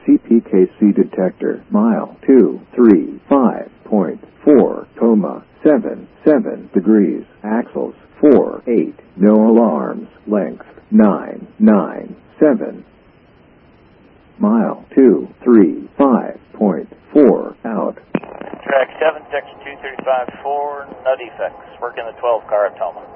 CPKC detector, mile 235.4, coma 77 degrees, axles 48, no alarms, length 997. Mile 235.4, out. Track 7, section 235-4, no defects. Working the 12 car at Toma.